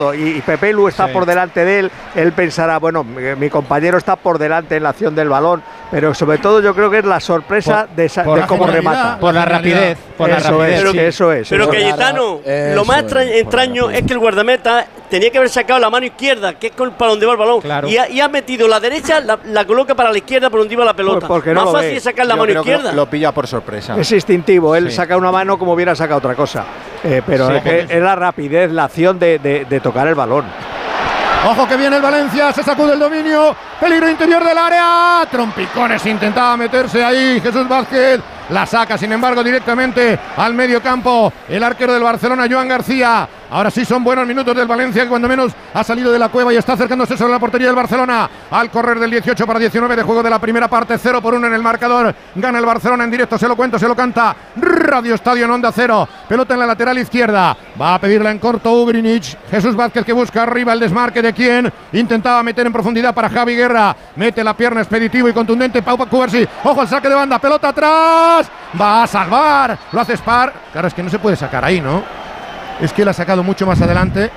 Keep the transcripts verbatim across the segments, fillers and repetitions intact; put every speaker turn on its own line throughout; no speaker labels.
Y, y Pepe Lu está sí. por delante de él, él pensará, bueno, mi, mi compañero está por delante en la acción del balón, pero sobre todo yo creo que es la sorpresa por, de, esa, de cómo remata.
Por la rapidez, por la
eso
rapidez.
Es,
pero,
sí, eso es.
Pero
eso
Cayetano,
es.
lo más extraño, extraño es que el guardameta tenía que haber sacado la mano izquierda, que es para donde va el balón,
claro.
y, ha, y ha metido la derecha, la, la coloca para la izquierda, por donde iba la pelota.
Pues
más
no
fácil es sacar la
yo
mano
creo
izquierda.
Que lo, lo pilla por sorpresa.
Es instintivo, él
sí.
saca una mano como hubiera sacado otra cosa. Eh, pero sí, es, que es la rapidez, la acción de, de, de tocar el balón.
Ojo que viene el Valencia, se sacude el dominio, peligro interior del área, trompicones, intentaba meterse ahí Jesús Vázquez, la saca sin embargo directamente al medio campo el arquero del Barcelona, Joan García. Ahora sí son buenos minutos del Valencia, que cuando menos ha salido de la cueva y está acercándose sobre la portería del Barcelona. Al correr del dieciocho para diecinueve de juego de la primera parte, cero por uno en el marcador. Gana el Barcelona en directo, se lo cuento, se lo canta Radio Estadio en Onda Cero. Pelota en la lateral izquierda, va a pedirla en corto Ugrinic. Jesús Vázquez que busca arriba el desmarque de quien intentaba meter en profundidad para Javi Guerra. Mete la pierna expeditivo y contundente Pau Cubarsí. Ojo al saque de banda, pelota atrás. Va a salvar, lo hace Spar. Claro, es que no se puede sacar ahí, ¿no? Es que él ha sacado mucho más adelante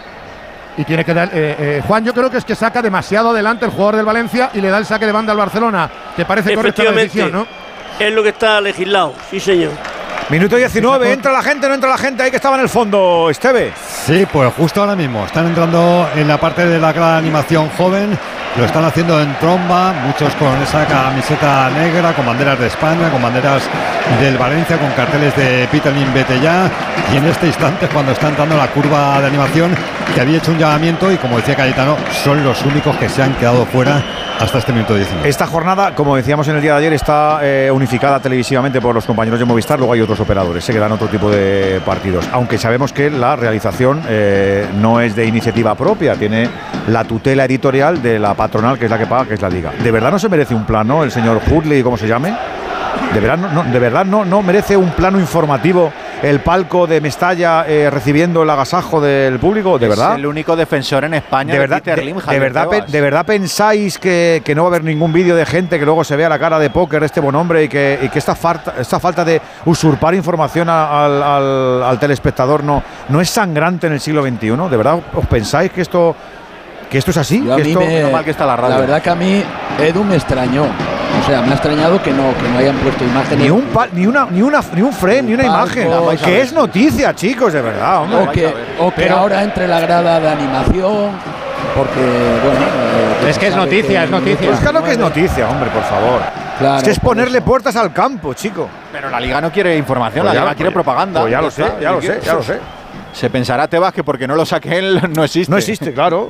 y tiene que dar… Eh, eh, Juan, yo creo que es que saca demasiado adelante el jugador del Valencia y le da el saque de banda al Barcelona. ¿Te parece correcta la decisión, no?
Es lo que está legislado, sí señor.
Minuto diecinueve, entra la gente, no entra la gente, ahí que estaba en el fondo, Esteve.
Sí, pues justo ahora mismo, están entrando en la parte de la gran animación joven, lo están haciendo en tromba, muchos con esa camiseta negra, con banderas de España, con banderas del Valencia, con carteles de Peterlin vete ya, y en este instante cuando está entrando la curva de animación, que había hecho un llamamiento y como decía Cayetano, son los únicos que se han quedado fuera hasta este minuto diecinueve.
Esta jornada, como decíamos en el día de ayer, está eh, unificada televisivamente por los compañeros de Movistar, luego hay otros operadores, se quedan otro tipo de partidos, aunque sabemos que la realización eh, no es de iniciativa propia, tiene la tutela editorial de la patronal, que es la que paga, que es la Liga. ¿De verdad no se merece un plano el señor Hudley, como se llame? ¿De verdad no, no, de verdad no, no merece un plano informativo el palco de Mestalla eh, recibiendo el agasajo del público? ¿De
es
verdad?
Es el único defensor en España
de,
de
verdad,
Peter
de,
Lim,
de, verdad pe, ¿De verdad pensáis que, que no va a haber ningún vídeo de gente que luego se vea la cara de póker de este buen hombre y que, y que esta, falta, esta falta de usurpar información a, al, al, al telespectador no, no es sangrante en el siglo veintiuno? ¿De verdad os pensáis que esto, que esto es así?
Yo a
que
mí
esto,
me,
mal que está la radio.
La verdad que a mí Edu me extrañó. O sea, me ha extrañado que no, que no hayan puesto imágenes.
Ni un, pa, ni una, ni una, ni un frame, ni una imagen. Que es noticia, chicos, de verdad. Hombre.
O que, o que Pero, ahora entre la grada de animación, porque, bueno…
Eh, es que es noticia, que es noticia.
Pues claro que es noticia, hombre, por favor. Claro, es que es ponerle eso. puertas al campo, chico.
Pero la Liga no quiere información,
pues
la
ya,
Liga quiere
pues,
propaganda.
Pues ya lo sé, ya lo sé, ya lo sé.
Se pensará Tebas que porque no lo saque él no existe.
No existe, claro.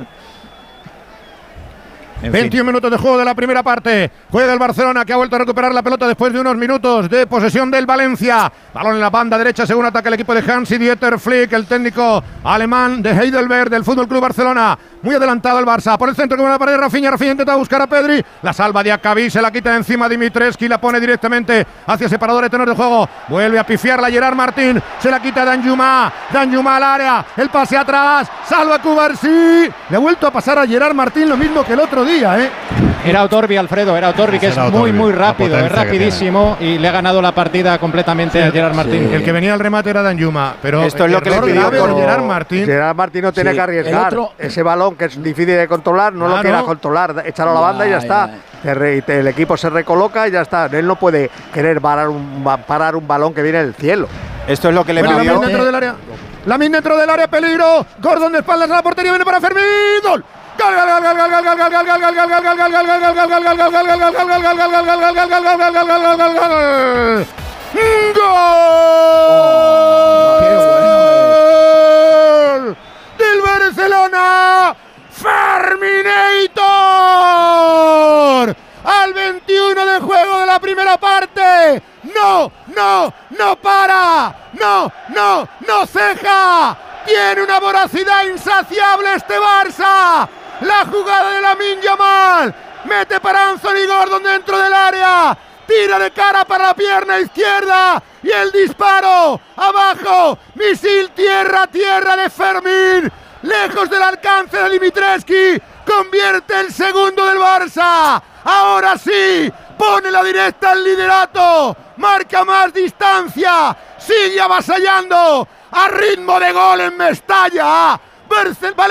En veintiún minutos de juego de la primera parte. Juega el Barcelona, que ha vuelto a recuperar la pelota después de unos minutos de posesión del Valencia. Balón en la banda derecha, según ataca el equipo de Hansi-Dieter Flick, el técnico alemán de Heidelberg del Fútbol Club Barcelona. Muy adelantado el Barça. Por el centro con la pared, Rafinha. Rafinha intenta buscar a Pedri. La salva de Acabí, se la quita de encima Dimitrescu y la pone directamente hacia separador de tenor de juego. Vuelve a pifiarla Gerard Martín. Se la quita Danjuma. Danjuma al área. El pase atrás. Salva Cubarsí. Le ha vuelto a pasar a Gerard Martín lo mismo que el otro día, ¿eh?
Era Otorbi, Alfredo, era Otorbi, que es muy, muy rápido, es rapidísimo y le ha ganado la partida completamente sí, a Gerard Martín.
Sí. El que venía al remate era Danjuma, pero
esto es lo que le pidió
por Gerard Martín.
Gerard Martín no tiene sí, que arriesgar. Otro, ese balón que es difícil de controlar, no claro. lo quiera controlar, échalo a la banda ya, y ya está. Ya. Te, te, el equipo se recoloca y ya está. Él no puede querer parar un, parar un balón que viene del cielo.
Esto es lo que le
bueno,
pidió.
Lamin dentro del área. Lamin dentro del área, peligro. Gordon de espaldas a la portería, viene para Fermín. ¡Gol! ¡Gol, gol, gol, gol, gol, gol, gol, gol, gol, gol, gol, gol, gol, ¡gol del Barcelona! ¡Ferminator! Al veintiuno de juego de la primera parte. ¡No, no, no para! ¡No, no, no ceja! Tiene una voracidad insaciable este Barça. La jugada de Lamine Yamal. Mete para Anthony Gordon dentro del área. Tira de cara para la pierna izquierda. Y el disparo. Abajo. Misil tierra, tierra de Fermín. Lejos del alcance de Dimitrescu. Convierte el segundo del Barça. Ahora sí. Pone la directa al liderato. Marca más distancia. Sigue avasallando. A ritmo de gol en Mestalla. Barcelona.